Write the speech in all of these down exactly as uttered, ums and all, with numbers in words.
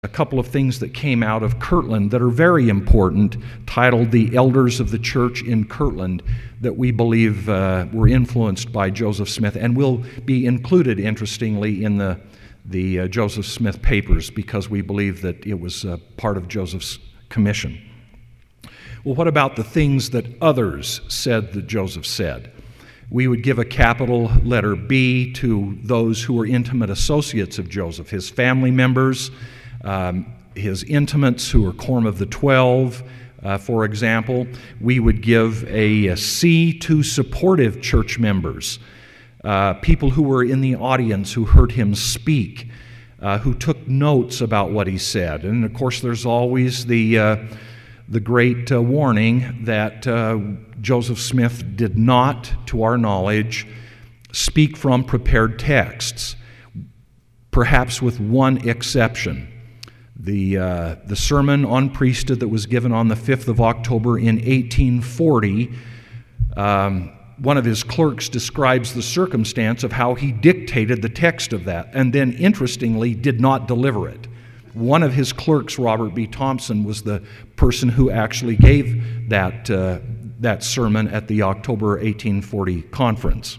a couple of things that came out of Kirtland that are very important, titled The Elders of the Church in Kirtland, that we believe uh, were influenced by Joseph Smith and will be included, interestingly, in the, the uh, Joseph Smith papers, because we believe that it was uh, part of Joseph's commission. Well, what about the things that others said that Joseph said? We would give a capital letter B to those who were intimate associates of Joseph, his family members, Um, his intimates who were Quorum of the Twelve, uh, for example. We would give a, a C to supportive church members, uh, people who were in the audience who heard him speak, uh, who took notes about what he said. And of course, there's always the, uh, the great uh, warning that uh, Joseph Smith did not, to our knowledge, speak from prepared texts, perhaps with one exception. The, uh, the sermon on priesthood that was given on the fifth of October in eighteen forty, um, one of his clerks describes the circumstance of how he dictated the text of that, and then, interestingly, did not deliver it. One of his clerks, Robert B. Thompson, was the person who actually gave that, uh, that sermon at the October eighteen forty conference.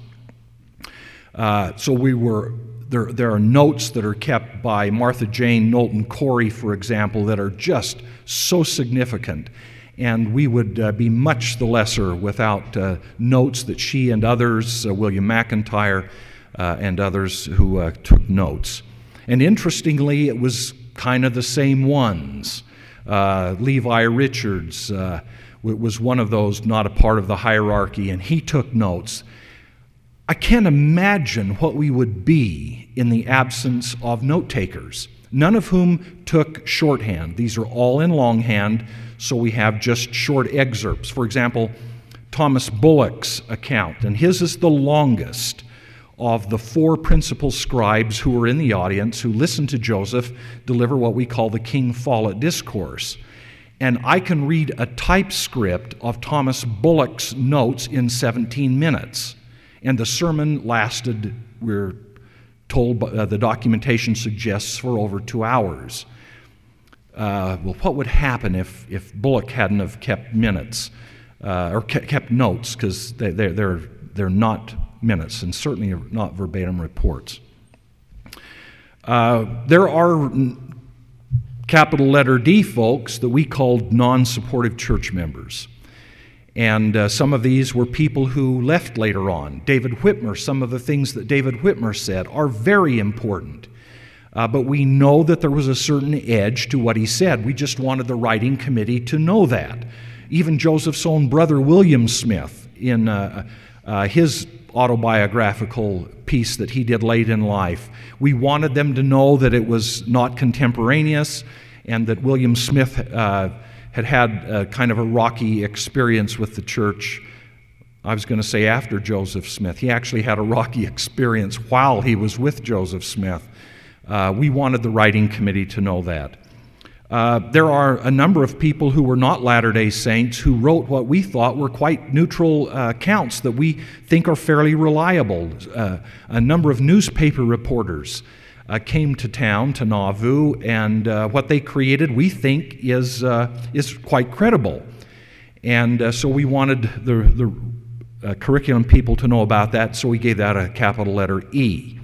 Uh, so we were... There, there are notes that are kept by Martha Jane Knowlton Corey, for example, that are just so significant. And we would uh, be much the lesser without uh, notes that she and others, uh, William McIntyre uh, and others who uh, took notes. And interestingly, it was kind of the same ones. Uh, Levi Richards uh, was one of those, not a part of the hierarchy, and he took notes. I can't imagine what we would be in the absence of note-takers, none of whom took shorthand. These are all in longhand, so we have just short excerpts. For example, Thomas Bullock's account, and his is the longest of the four principal scribes who were in the audience who listened to Joseph deliver what we call the King Follett Discourse. And I can read a typescript of Thomas Bullock's notes in seventeen minutes. And the sermon lasted, we're told, uh, the documentation suggests, for over two hours. Uh, well, what would happen if, if Bullock hadn't have kept minutes, uh, or ke- kept notes, because they, they're, they're, they're not minutes, and certainly not verbatim reports. Uh, there are capital letter D folks that we called non-supportive church members. And uh, some of these were people who left later on. David Whitmer, some of the things that David Whitmer said are very important. Uh, but we know that there was a certain edge to what he said. We just wanted the writing committee to know that. Even Joseph's own brother, William Smith, in uh, uh, his autobiographical piece that he did late in life, we wanted them to know that it was not contemporaneous and that William Smith uh, had had a kind of a rocky experience with the church. I was going to say after Joseph Smith. He actually had a rocky experience while he was with Joseph Smith. Uh, we wanted the writing committee to know that. Uh, there are a number of people who were not Latter-day Saints who wrote what we thought were quite neutral uh, accounts that we think are fairly reliable. Uh, a number of newspaper reporters Uh, came to town, to Nauvoo, and uh, what they created, we think, is uh, is quite credible. And uh, so we wanted the, the uh, curriculum people to know about that, so we gave that a capital letter E.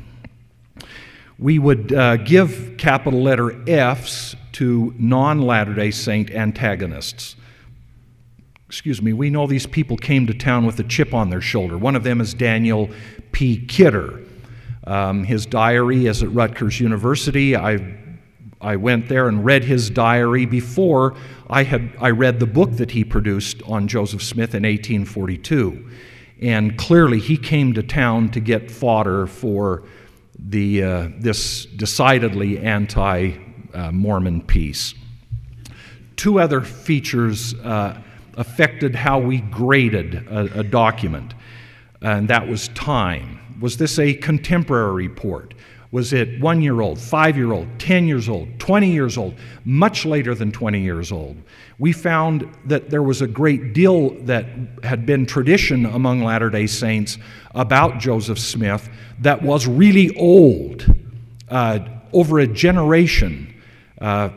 We would uh, give capital letter Fs to non-Latter-day Saint antagonists. Excuse me, we know these people came to town with a chip on their shoulder. One of them is Daniel P. Kidder. Um, his diary is at Rutgers University. I I went there and read his diary before I had I read the book that he produced on Joseph Smith in eighteen forty-two. And clearly he came to town to get fodder for the uh, this decidedly anti-Mormon piece. Two other features uh, affected how we graded a, a document, and that was time. Was this a contemporary report? Was it one-year-old, five-year-old, ten years old, twenty years old, much later than twenty years old? We found that there was a great deal that had been tradition among Latter-day Saints about Joseph Smith that was really old, uh, over a generation. uh,